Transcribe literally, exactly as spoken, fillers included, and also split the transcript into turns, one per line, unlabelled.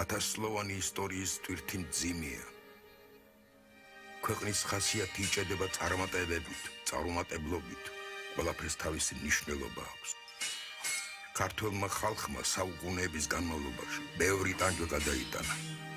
ათასწლოვანი ისტორიის ტვირთი მძიმეა. ქვეყნის ხასიათი იჭედება წარმატებებით, წარუმატებლობით, ყველაფერს თავისი მნიშვნელობა აქვს. ქართველმა ხალხმა საუკუნეების განმავლობაში ბევრი ტანჯვა გადაიტანა.